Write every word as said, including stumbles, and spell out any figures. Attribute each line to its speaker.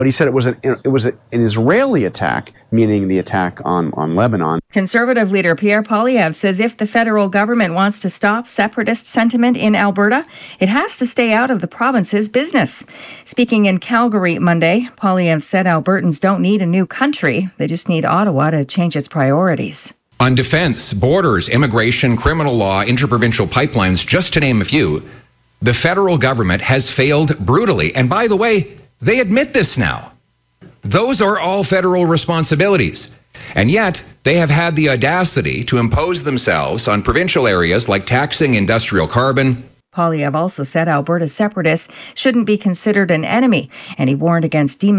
Speaker 1: But he said it was an it was an Israeli attack, meaning the attack on, on Lebanon.
Speaker 2: Conservative leader Pierre Poilievre says if the federal government wants to stop separatist sentiment in Alberta, it has to stay out of the province's business. Speaking in Calgary Monday, Poilievre said Albertans don't need a new country. They just need Ottawa to change its priorities.
Speaker 3: On defense, borders, immigration, criminal law, interprovincial pipelines, just to name a few, the federal government has failed brutally. And by the way, they admit this now. Those are all federal responsibilities. And yet, they have had the audacity to impose themselves on provincial areas like taxing industrial carbon.
Speaker 2: Poilievre also said Alberta separatists shouldn't be considered an enemy, and he warned against demon